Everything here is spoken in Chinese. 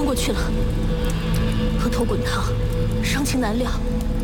过去了。河头滚烫，伤情难料。